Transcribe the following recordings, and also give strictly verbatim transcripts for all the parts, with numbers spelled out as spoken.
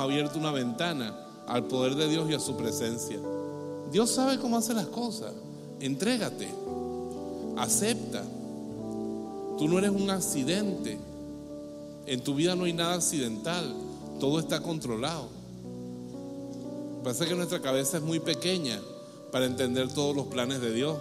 abierto una ventana al poder de Dios y a su presencia. Dios sabe cómo hace las cosas. Entrégate, acepta. Tú no eres un accidente. En tu vida no hay nada accidental. Todo está controlado. Parece que nuestra cabeza es muy pequeña para entender todos los planes de Dios.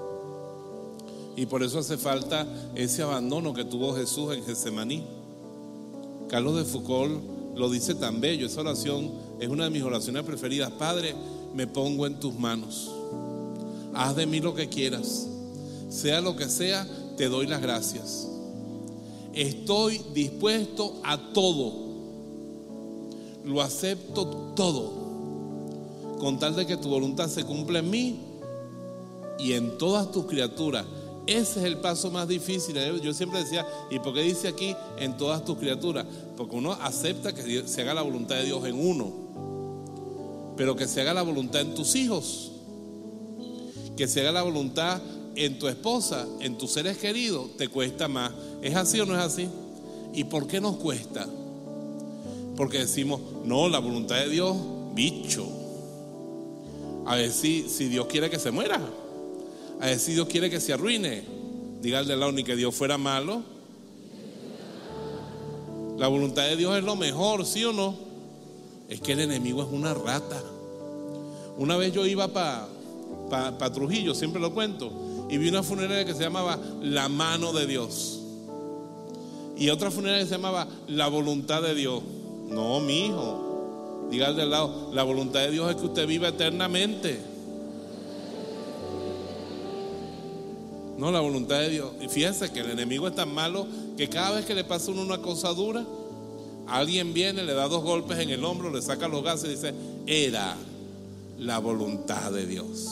Y por eso hace falta ese abandono que tuvo Jesús en Getsemaní. Carlos de Foucault lo dice tan bello. Esa oración es una de mis oraciones preferidas. Padre, me pongo en tus manos. Haz de mí lo que quieras. Sea lo que sea, te doy las gracias. Estoy dispuesto a todo. Lo acepto todo, con tal de que tu voluntad se cumpla en mí y en todas tus criaturas. Ese es el paso más difícil. Yo siempre decía, ¿y por qué dice aquí en todas tus criaturas? Porque uno acepta que se haga la voluntad de Dios en uno, pero que se haga la voluntad en tus hijos, que se haga la voluntad en tu esposa, en tus seres queridos, te cuesta más. ¿Es así o no es así? ¿Y por qué nos cuesta? Porque decimos, no, la voluntad de Dios, bicho. A ver si, si Dios quiere que se muera. A ver si Dios quiere que se arruine. Diga al de lado, ni que Dios fuera malo. La voluntad de Dios es lo mejor, ¿sí o no? Es que el enemigo es una rata. Una vez yo iba para pa, pa Trujillo, siempre lo cuento, y vi una funeraria que se llamaba La Mano de Dios, y otra funeraria que se llamaba La Voluntad de Dios. No, mi hijo, diga al de lado, la voluntad de Dios es que usted viva eternamente. No, la voluntad de Dios. Y fíjense que el enemigo es tan malo que cada vez que le pasa a uno una cosa dura, alguien viene, le da dos golpes en el hombro, le saca los gases y dice, era la voluntad de Dios.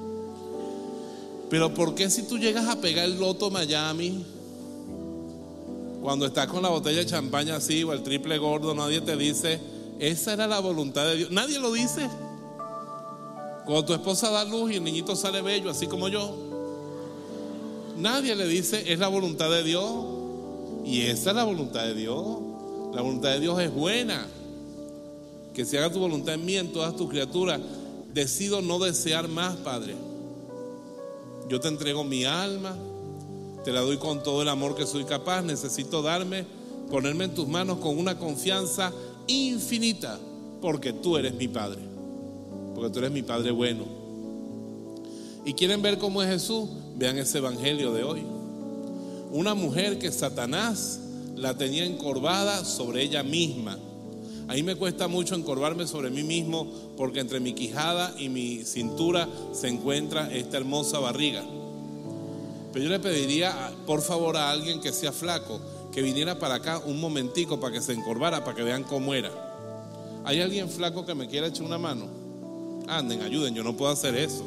Pero ¿por qué si tú llegas a pegar el Loto Miami, cuando estás con la botella de champaña así o el triple gordo, nadie te dice, esa era la voluntad de Dios? Nadie lo dice. Cuando tu esposa da luz y el niñito sale bello, así como yo, nadie le dice, es la voluntad de Dios. Y esa es la voluntad de Dios. La voluntad de Dios es buena. Que se haga tu voluntad en mí, en todas tus criaturas. Decido no desear más, Padre. Yo te entrego mi alma, te la doy con todo el amor que soy capaz. Necesito darme, ponerme en tus manos con una confianza infinita, porque tú eres mi Padre, porque tú eres mi Padre bueno. ¿Y quieren ver cómo es Jesús? Vean ese evangelio de hoy. Una mujer que Satanás la tenía encorvada sobre ella misma. A mí me cuesta mucho encorvarme sobre mí mismo, porque entre mi quijada y mi cintura se encuentra esta hermosa barriga. Pero yo le pediría, por favor, a alguien que sea flaco, que viniera para acá un momentico para que se encorvara, para que vean cómo era. ¿Hay alguien flaco que me quiera echar una mano? Anden, ayuden, yo no puedo hacer eso.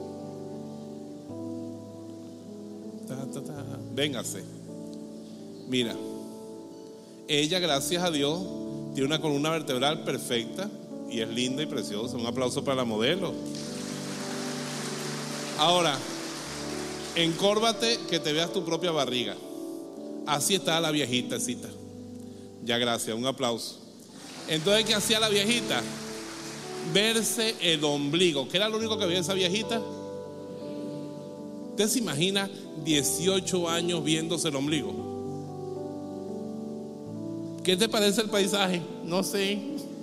Ta, ta, ta. Véngase. Mira, ella, gracias a Dios, tiene una columna vertebral perfecta y es linda y preciosa. Un aplauso para la modelo. Ahora, encórvate que te veas tu propia barriga. Así está la viejitacita. Ya, gracias, un aplauso. Entonces, ¿qué hacía la viejita? Verse el ombligo. ¿Qué era lo único que veía esa viejita? ¿Usted se imagina dieciocho años viéndose el ombligo? ¿Qué te parece el paisaje? No sé.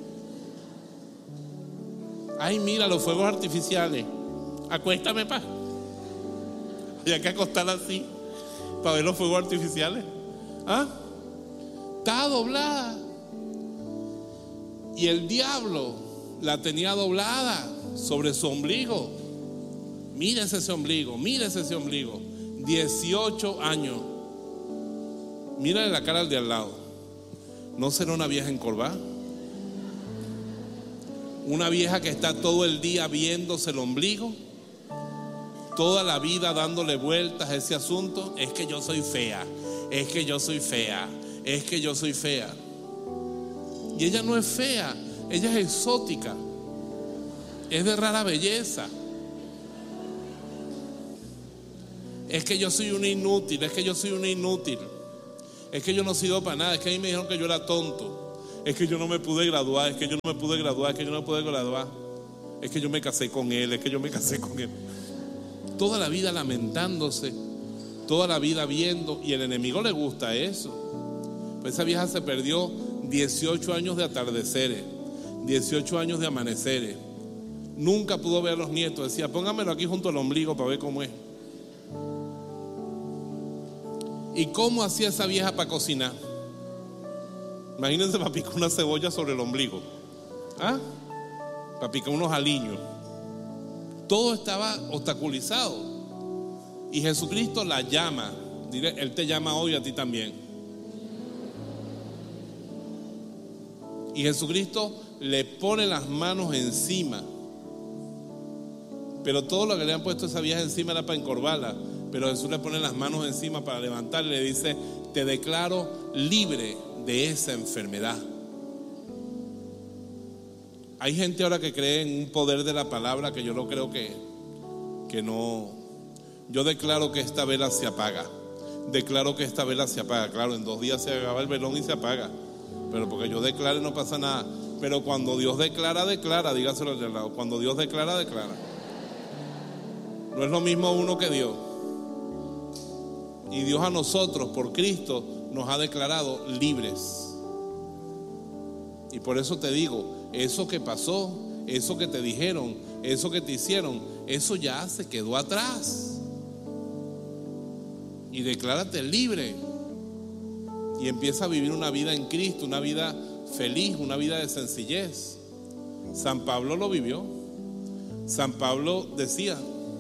Ay, mira los fuegos artificiales. Acuéstame, pa. Hay que acostar así para ver los fuegos artificiales. ¿Ah? Está doblada. Y el diablo la tenía doblada sobre su ombligo. Mírese ese ombligo, mírese ese ombligo. dieciocho años. Mírale la cara al de al lado. ¿No será una vieja encorvada? Una vieja que está todo el día viéndose el ombligo, toda la vida dándole vueltas a ese asunto. Es que yo soy fea, es que yo soy fea, es que yo soy fea. Y ella no es fea, ella es exótica, es de rara belleza. Es que yo soy una inútil, es que yo soy una inútil. Es que yo no sirvo para nada, es que a mí me dijeron que yo era tonto. Es que yo no me pude graduar, es que yo no me pude graduar, es que yo no me pude graduar. Es que yo me casé con él, es que yo me casé con él. Toda la vida lamentándose, toda la vida viendo, y el enemigo le gusta eso. Pues esa vieja se perdió dieciocho años de atardeceres, dieciocho años de amaneceres. Nunca pudo ver a los nietos. Decía, póngamelo aquí junto al ombligo para ver cómo es. ¿Y cómo hacía esa vieja para cocinar? Imagínense para picar una cebolla sobre el ombligo, ¿ah? Para picar unos aliños. Todo estaba obstaculizado. Y Jesucristo la llama. Dile, Él te llama hoy a ti también. Y Jesucristo le pone las manos encima. Pero todo lo que le han puesto a esa vieja encima era para encorvarla. Pero Jesús le pone las manos encima para levantarle. Le dice, te declaro libre de esa enfermedad. Hay gente ahora que cree en un poder de la palabra que yo no creo que, que no. Yo declaro que esta vela se apaga. Declaro que esta vela se apaga. Claro, en dos días se acaba el velón y se apaga. Pero porque yo declare no pasa nada. Pero cuando Dios declara, declara. Dígaselo al lado. Cuando Dios declara, declara. No es lo mismo uno que Dios. Y Dios a nosotros, por Cristo, nos ha declarado libres. Y por eso te digo, eso que pasó, eso que te dijeron, eso que te hicieron, eso ya se quedó atrás. Y declárate libre. Y empieza a vivir una vida en Cristo, una vida feliz, una vida de sencillez. San Pablo lo vivió. San Pablo decía,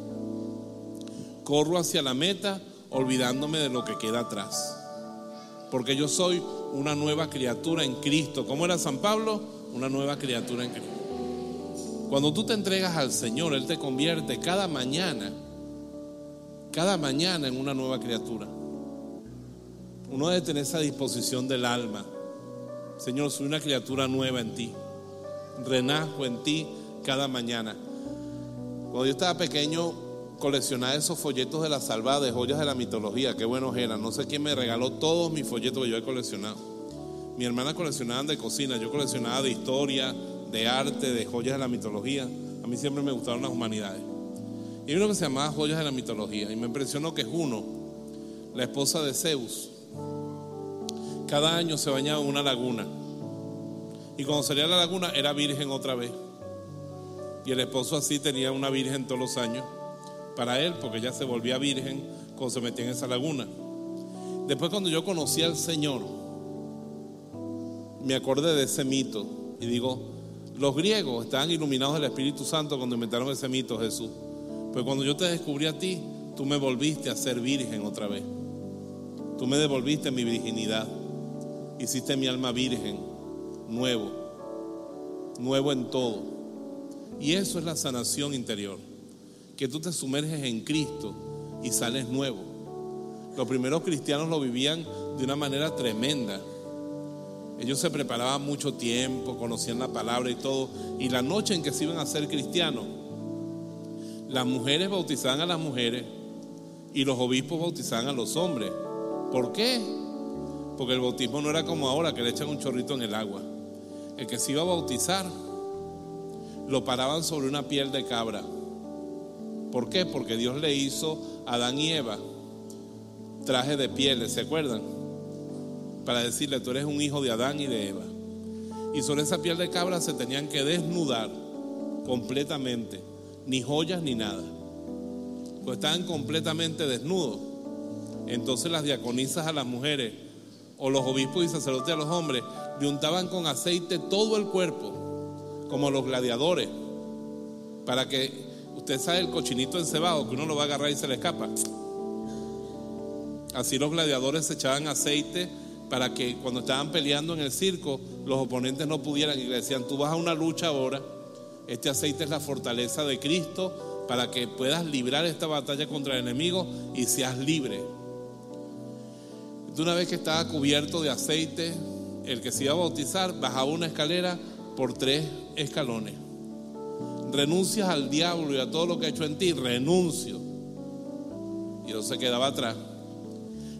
corro hacia la meta olvidándome de lo que queda atrás, porque yo soy una nueva criatura en Cristo. ¿Cómo era San Pablo? Una nueva criatura en Cristo. Cuando tú te entregas al Señor, Él te convierte cada mañana, cada mañana en una nueva criatura. Uno debe tener esa disposición del alma. Señor, soy una criatura nueva en ti. Renazco en ti cada mañana. Cuando yo estaba pequeño, coleccionaba esos folletos de la salvada, de joyas de la mitología. Qué buenos eran. No sé quién me regaló todos mis folletos que yo he coleccionado. Mi hermana coleccionaba de cocina, yo coleccionaba de historia, de arte, de joyas de la mitología. A mí siempre me gustaron las humanidades. Y hay uno que se llamaba Joyas de la Mitología. Y me impresionó que Juno, la esposa de Zeus, cada año se bañaba en una laguna. Y cuando salía a la laguna era virgen otra vez. Y el esposo así tenía una virgen todos los años para él, porque ella se volvía virgen cuando se metía en esa laguna. Después, cuando yo conocí al Señor, me acordé de ese mito y digo, los griegos estaban iluminados del Espíritu Santo cuando inventaron ese mito, Jesús. Pues cuando yo te descubrí a ti, tú me volviste a ser virgen otra vez. Tú me devolviste mi virginidad. Hiciste mi alma virgen, nuevo, nuevo en todo. Y eso es la sanación interior, que tú te sumerges en Cristo y sales nuevo. Los primeros cristianos lo vivían de una manera tremenda. Ellos se preparaban mucho tiempo, conocían la palabra y todo. Y la noche en que se iban a ser cristianos, las mujeres bautizaban a las mujeres y los obispos bautizaban a los hombres. ¿Por qué? Porque el bautismo no era como ahora, que le echan un chorrito en el agua. El que se iba a bautizar lo paraban sobre una piel de cabra. ¿Por qué? Porque Dios le hizo a Adán y Eva traje de pieles, ¿se acuerdan? Para decirle, tú eres un hijo de Adán y de Eva. Y sobre esa piel de cabra se tenían que desnudar completamente, ni joyas ni nada, pues estaban completamente desnudos. Entonces las diaconisas a las mujeres, o los obispos y sacerdotes a los hombres, le untaban con aceite todo el cuerpo, como los gladiadores, para que, usted sabe el cochinito encebado, que uno lo va a agarrar y se le escapa. Así los gladiadores se echaban aceite para que cuando estaban peleando en el circo, los oponentes no pudieran, y le decían, tú vas a una lucha ahora, este aceite es la fortaleza de Cristo para que puedas librar esta batalla contra el enemigo y seas libre. Una vez que estaba cubierto de aceite, el que se iba a bautizar bajaba una escalera por tres escalones. Renuncias al diablo y a todo lo que ha hecho en ti, renuncio. Y no se quedaba atrás.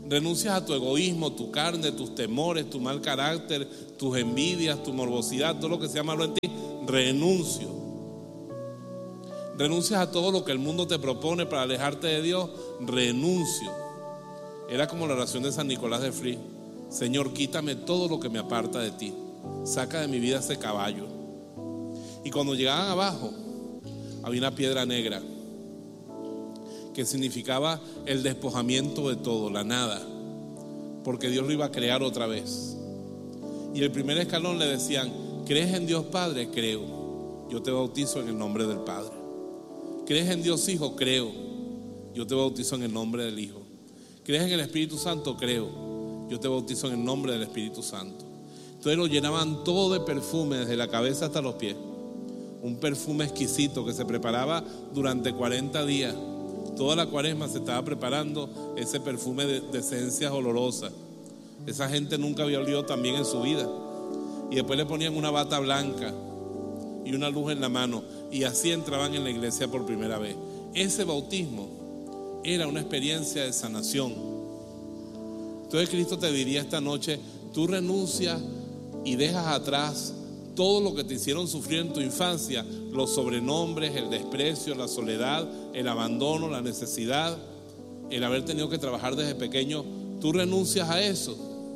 Renuncias a tu egoísmo, tu carne, tus temores, tu mal carácter, tus envidias, tu morbosidad, todo lo que sea malo en ti. Renuncio. Renuncias a todo lo que el mundo te propone para alejarte de Dios. Renuncio. Era como la oración de San Nicolás de Frí. Señor, quítame todo lo que me aparta de ti. Saca de mi vida ese caballo. Y cuando llegaban abajo, había una piedra negra que significaba el despojamiento de todo, la nada, porque Dios lo iba a crear otra vez. Y el primer escalón le decían: ¿crees en Dios Padre? Creo. Yo te bautizo en el nombre del Padre. ¿Crees en Dios Hijo? Creo. Yo te bautizo en el nombre del Hijo. ¿Crees en el Espíritu Santo? Creo. Yo te bautizo en el nombre del Espíritu Santo. Entonces lo llenaban todo de perfume, desde la cabeza hasta los pies. Un perfume exquisito que se preparaba durante cuarenta días. Toda la cuaresma se estaba preparando ese perfume de, de esencias olorosas. Esa gente nunca había olido tan bien en su vida. Y después le ponían una bata blanca y una luz en la mano, y así entraban en la iglesia por primera vez. Ese bautismo era una experiencia de sanación. Entonces Cristo te diría esta noche: tú renuncias y dejas atrás todo lo que te hicieron sufrir en tu infancia, los sobrenombres, el desprecio, la soledad, el abandono, la necesidad, el haber tenido que trabajar desde pequeño. Tú renuncias a eso.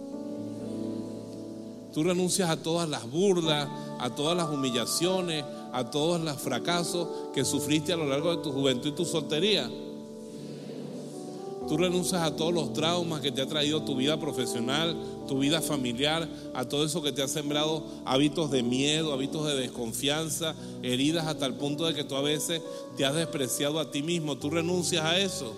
Tú renuncias a todas las burlas, a todas las humillaciones, a todos los fracasos que sufriste a lo largo de tu juventud y tu soltería. Tú renuncias a todos los traumas que te ha traído tu vida profesional, tu vida familiar, a todo eso que te ha sembrado hábitos de miedo, hábitos de desconfianza, heridas hasta el punto de que tú a veces te has despreciado a ti mismo. Tú renuncias a eso.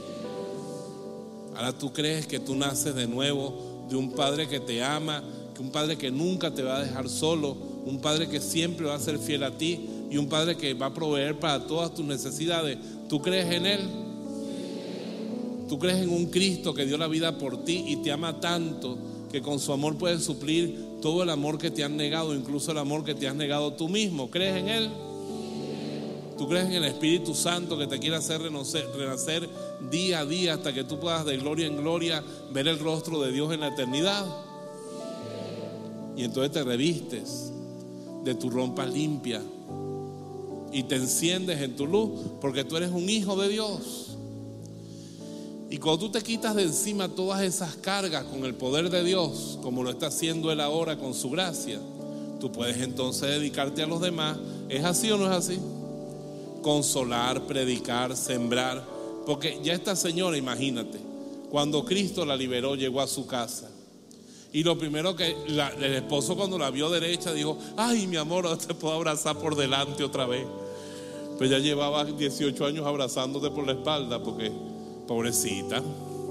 Ahora tú crees que tú naces de nuevo de un Padre que te ama, que un Padre que nunca te va a dejar solo, un Padre que siempre va a ser fiel a ti y un Padre que va a proveer para todas tus necesidades. ¿Tú crees en Él? ¿Tú crees en un Cristo que dio la vida por ti y te ama tanto que con su amor puede suplir todo el amor que te han negado, incluso el amor que te has negado tú mismo? ¿Crees en Él? ¿Tú crees en el Espíritu Santo que te quiere hacer renacer, renacer día a día hasta que tú puedas de gloria en gloria ver el rostro de Dios en la eternidad? Y entonces te revistes de tu ropa limpia y te enciendes en tu luz, porque tú eres un hijo de Dios. Y cuando tú te quitas de encima todas esas cargas con el poder de Dios, como lo está haciendo Él ahora con su gracia, tú puedes entonces dedicarte a los demás. ¿Es así o no es así? Consolar, predicar, sembrar. Porque ya esta señora, imagínate, cuando Cristo la liberó, llegó a su casa. Y lo primero que la, el esposo, cuando la vio derecha, dijo: ay, mi amor, ahora te puedo abrazar por delante otra vez. Pues ya llevaba dieciocho años abrazándote por la espalda, porque pobrecita.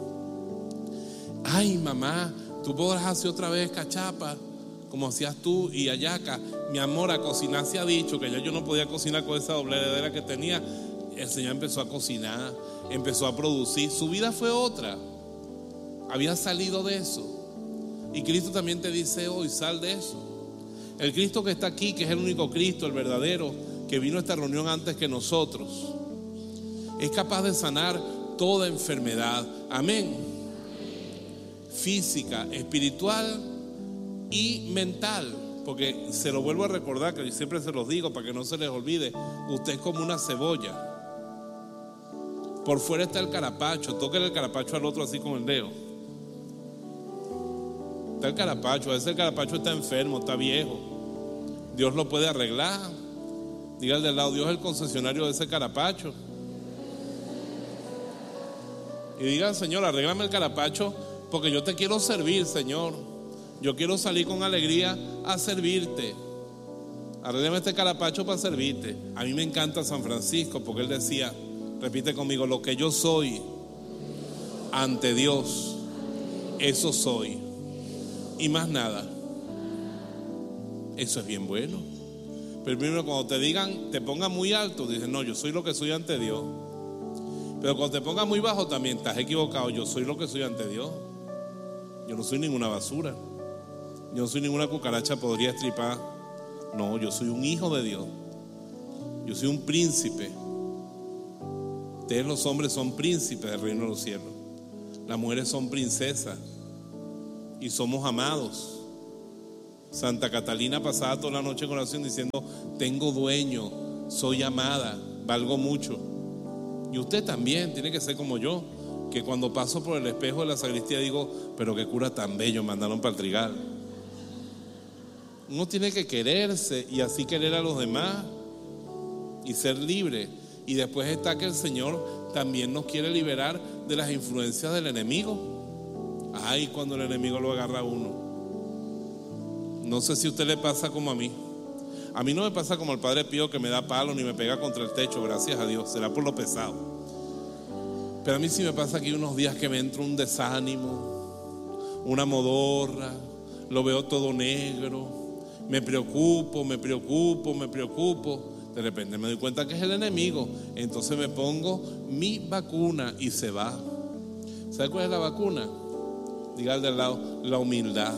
Ay, mamá, tú podrás hacer otra vez cachapa como hacías tú y hallaca. Mi amor, a cocinar se ha dicho que ya yo no podía cocinar con esa dobledera que tenía. El Señor empezó a cocinar, empezó a producir. Su vida fue otra. Había salido de eso. Y Cristo también te dice hoy: sal de eso. El Cristo que está aquí, que es el único Cristo, el verdadero, que vino a esta reunión antes que nosotros, es capaz de sanar toda enfermedad, amén, física, espiritual y mental. Porque se lo vuelvo a recordar, que yo siempre se los digo para que no se les olvide: usted es como una cebolla. Por fuera está el carapacho. Tóquele el carapacho al otro así con el dedo. Está el carapacho. A veces el carapacho está enfermo, está viejo. Dios lo puede arreglar. Diga al del lado: Dios es el concesionario de ese carapacho. Y digan: Señor, arréglame el carapacho, porque yo te quiero servir, Señor. Yo quiero salir con alegría a servirte. Arréglame este carapacho para servirte. A mí me encanta San Francisco, porque él decía, repite conmigo: lo que yo soy ante Dios, eso soy, y más nada. Eso es bien bueno. Pero primero, cuando te digan, te pongan muy alto, dices: no, yo soy lo que soy ante Dios. Pero cuando te pongas muy bajo también estás equivocado. Yo soy lo que soy ante Dios. Yo no soy ninguna basura. Yo no soy ninguna cucaracha podría estripar. No, yo soy un hijo de Dios. Yo soy un príncipe. Ustedes los hombres son príncipes del reino de los cielos. Las mujeres son princesas y somos amados. Santa Catalina pasaba toda la noche en oración diciendo: tengo dueño, soy amada, valgo mucho. Y usted también tiene que ser como yo, que cuando paso por el espejo de la sacristía digo: pero qué cura tan bello mandaron para el trigal. Uno tiene que quererse y así querer a los demás y ser libre. Y después está que el Señor también nos quiere liberar de las influencias del enemigo. Ay, cuando el enemigo lo agarra a uno. No sé si a usted le pasa como a mí. A mí no me pasa como al Padre Pío, que me da palo ni me pega contra el techo, gracias a Dios, será por lo pesado. Pero a mí sí me pasa aquí unos días que me entra un desánimo, una modorra, lo veo todo negro, me preocupo, me preocupo, me preocupo. De repente me doy cuenta que es el enemigo, entonces me pongo mi vacuna y se va. ¿Sabe cuál es la vacuna? Diga al de al lado: la humildad.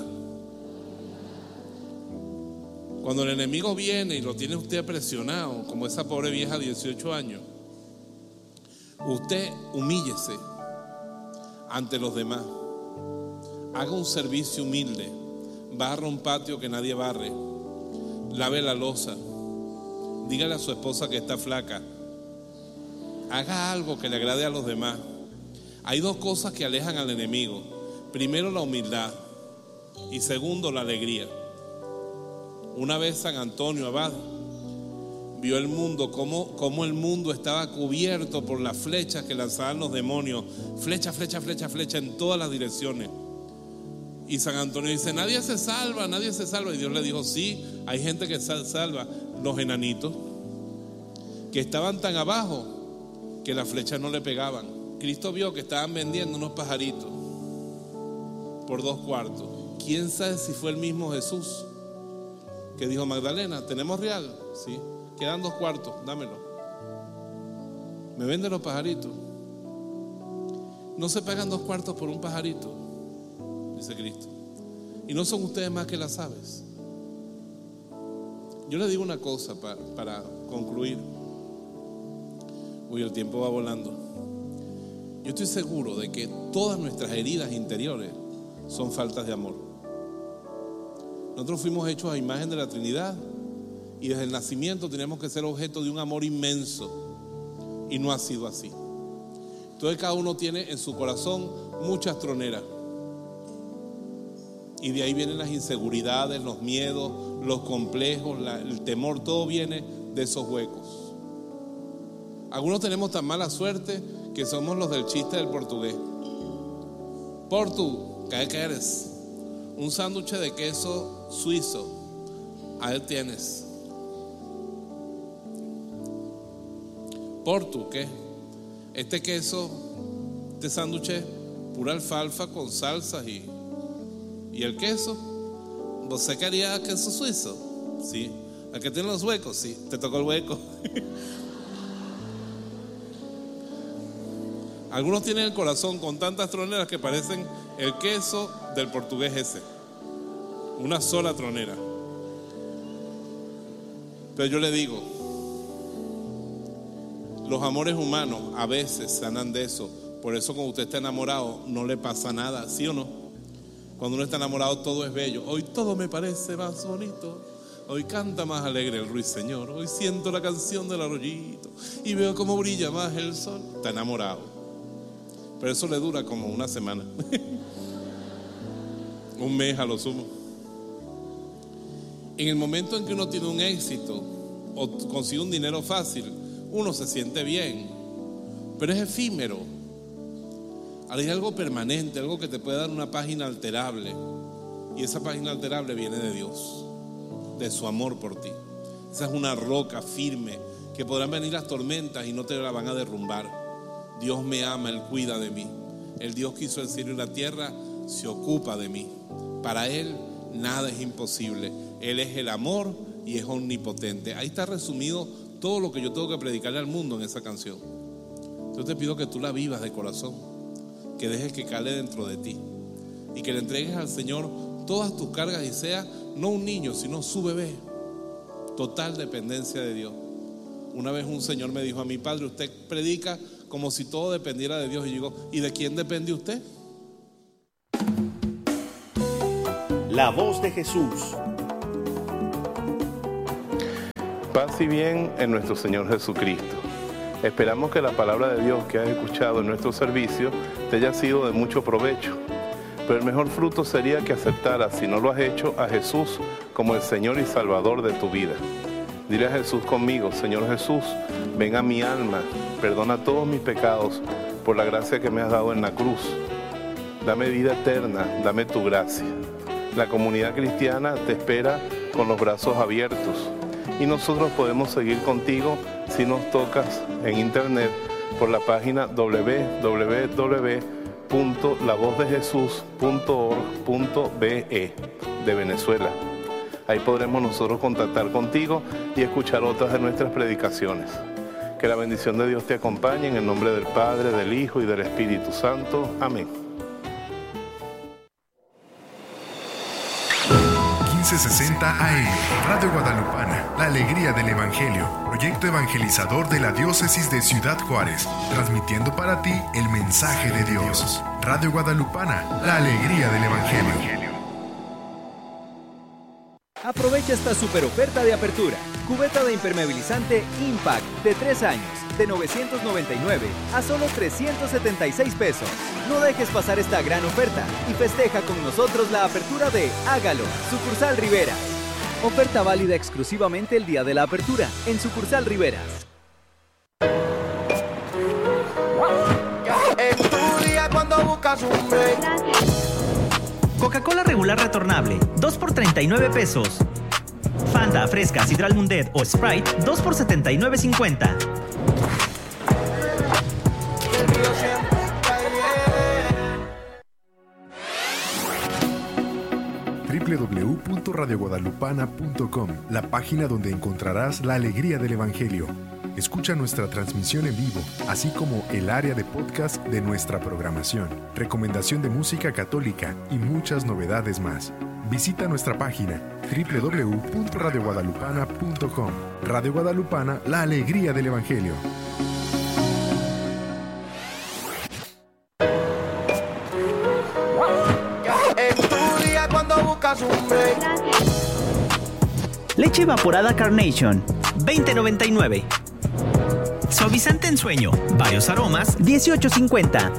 Cuando el enemigo viene y lo tiene usted presionado, como esa pobre vieja de dieciocho años, usted humíllese ante los demás. Haga un servicio humilde. Barra un patio que nadie barre. Lave la loza. Dígale a su esposa que está flaca. Haga algo que le agrade a los demás. Hay dos cosas que alejan al enemigo. Primero, la humildad. Y segundo, la alegría. Una vez San Antonio Abad vio el mundo, cómo, cómo el mundo estaba cubierto por las flechas que lanzaban los demonios. Flecha, flecha, flecha, flecha en todas las direcciones. Y San Antonio dice: nadie se salva, nadie se salva. Y Dios le dijo: sí, hay gente que se salva. Los enanitos, que estaban tan abajo que las flechas no le pegaban. Cristo vio que estaban vendiendo unos pajaritos por dos cuartos. ¿Quién sabe si fue el mismo Jesús que dijo: Magdalena, ¿tenemos real? Sí, quedan dos cuartos, dámelo. ¿Me vende los pajaritos? No se pagan dos cuartos por un pajarito, dice Cristo. Y no son ustedes más que las aves. Yo le digo una cosa para, para concluir. Uy, el tiempo va volando. Yo estoy seguro de que todas nuestras heridas interiores son faltas de amor. Nosotros fuimos hechos a imagen de la Trinidad y desde el nacimiento tenemos que ser objeto de un amor inmenso, y no ha sido así. Entonces cada uno tiene en su corazón muchas troneras, y de ahí vienen las inseguridades, los miedos, los complejos, la, el temor. Todo viene de esos huecos. Algunos tenemos tan mala suerte que somos los del chiste del portugués. Portu, ¿qué quieres? Un sándwich de queso suizo. Ahí tienes. Portu, ¿qué? Este queso, este sándwich es pura alfalfa con salsas y, y el queso. ¿Você quería queso suizo? Sí. ¿A que tiene los huecos? Sí. ¿Te tocó el hueco? Algunos tienen el corazón con tantas troneras que parecen el queso del portugués ese. Una sola tronera. Pero yo le digo, los amores humanos a veces sanan de eso. Por eso cuando usted está enamorado no le pasa nada, ¿sí o no? Cuando uno está enamorado todo es bello. Hoy todo me parece más bonito. Hoy canta más alegre el ruiseñor. Hoy siento la canción del arroyito y veo cómo brilla más el sol. Está enamorado. Pero eso le dura como una semana. Un mes a lo sumo. En el momento en que uno tiene un éxito o consigue un dinero fácil, uno se siente bien, pero es efímero. Hay algo permanente, algo que te puede dar una página alterable, y esa página alterable viene de Dios, de su amor por ti. Esa es una roca firme que podrán venir las tormentas y no te la van a derrumbar. Dios me ama, Él cuida de mí. El Dios que hizo el cielo y la tierra se ocupa de mí. Para Él nada es imposible. Él es el amor y es omnipotente. Ahí está resumido todo lo que yo tengo que predicarle al mundo en esa canción. Yo te pido que tú la vivas de corazón, que dejes que cale dentro de ti y que le entregues al Señor todas tus cargas y sea no un niño, sino su bebé. Total dependencia de Dios. Una vez un señor me dijo a mi padre: usted predica como si todo dependiera de Dios. Y yo digo: ¿y de quién depende usted? La Voz de Jesús. Paz y bien en nuestro Señor Jesucristo. Esperamos que la palabra de Dios que has escuchado en nuestro servicio te haya sido de mucho provecho. Pero el mejor fruto sería que aceptaras, si no lo has hecho, a Jesús como el Señor y Salvador de tu vida. Dile a Jesús conmigo: Señor Jesús, ven a mi alma, perdona todos mis pecados por la gracia que me has dado en la cruz. Dame vida eterna, dame tu gracia. La comunidad cristiana te espera con los brazos abiertos y nosotros podemos seguir contigo si nos tocas en internet por la página doble u doble u doble u punto la voz de jesús punto org punto be de Venezuela. Ahí podremos nosotros contactar contigo y escuchar otras de nuestras predicaciones. Que la bendición de Dios te acompañe en el nombre del Padre, del Hijo y del Espíritu Santo. Amén. quince sesenta A M, Radio Guadalupana, la alegría del Evangelio, proyecto evangelizador de la Diócesis de Ciudad Juárez, transmitiendo para ti el mensaje de Dios. Radio Guadalupana, la alegría del Evangelio. Aprovecha esta super oferta de apertura. Cubeta de impermeabilizante Impact de tres años, de novecientos noventa y nueve a solo trescientos setenta y seis pesos. No dejes pasar esta gran oferta y festeja con nosotros la apertura de Hágalo, Sucursal Riveras. Oferta válida exclusivamente el día de la apertura en Sucursal Riveras. En tu día cuando buscas un break. Coca-Cola regular retornable, dos por treinta y nueve pesos. Fanta, Fresca, Sidral Mundet o Sprite, dos por setenta y nueve cincuenta. doble u doble u doble u punto radio guadalupana punto com, la página donde encontrarás la alegría del Evangelio. Escucha nuestra transmisión en vivo, así como el área de podcast de nuestra programación, recomendación de música católica y muchas novedades más. Visita nuestra página doble u doble u doble u punto radio guadalupana punto com. Radio Guadalupana, la alegría del Evangelio. En tu día cuando buscas un break. Leche evaporada Carnation, veinte noventa y nueve. Suavizante en sueño, varios aromas, dieciocho cincuenta.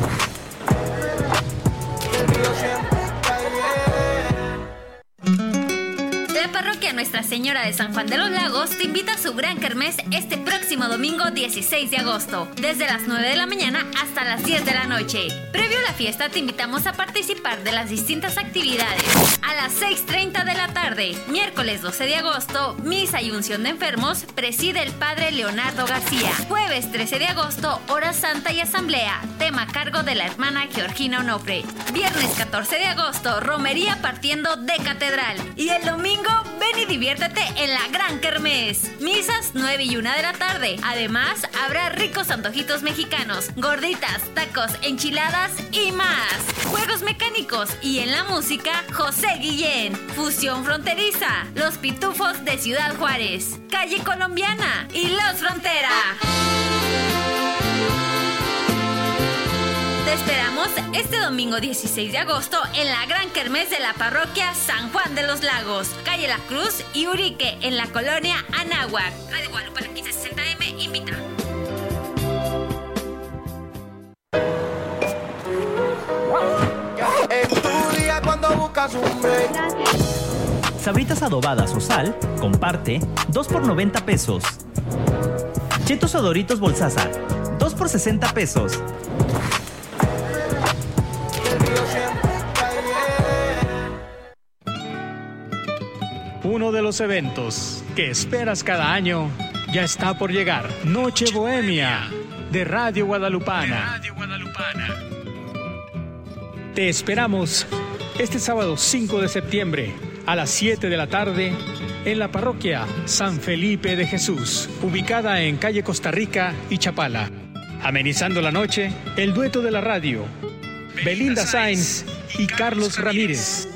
La parroquia Nuestra Señora de San Juan de los Lagos te invita a su gran kermés este próximo domingo dieciséis de agosto, desde las nueve de la mañana hasta las diez de la noche. Previo a la fiesta te invitamos a participar de las distintas actividades. A las seis treinta de la tarde, miércoles doce de agosto, misa y unción de enfermos, preside el padre Leonardo García. Jueves trece de agosto, hora santa y asamblea, tema a cargo de la hermana Georgina Onofre. Viernes catorce de agosto, romería partiendo de catedral. Y el domingo, ven y diviértete en la gran kermés. Misas nueve y una de la tarde. Además, habrá ricos antojitos mexicanos, gorditas, tacos, enchiladas y más. Juegos mecánicos y en la música, José Guillén. Fusión fronteriza, Los Pitufos de Ciudad Juárez, Calle Colombiana y Los Frontera. Te esperamos este domingo dieciséis de agosto en la gran kermés de la parroquia San Juan de los Lagos, calle La Cruz y Urique, en la colonia Anáhuac. Radio Guadalupana quince sesenta A M invita. En tu día cuando buscas un break. Sabritas adobadas o sal, comparte, dos por noventa pesos. Chetos o Doritos Bolsaza, dos por sesenta pesos. Uno de los eventos que esperas cada año ya está por llegar. Noche Bohemia de Radio Guadalupana. Te esperamos este sábado cinco de septiembre a las siete de la tarde en la parroquia San Felipe de Jesús, ubicada en calle Costa Rica y Chapala. Amenizando la noche, el dueto de la radio, Belinda Sainz y Carlos Ramírez.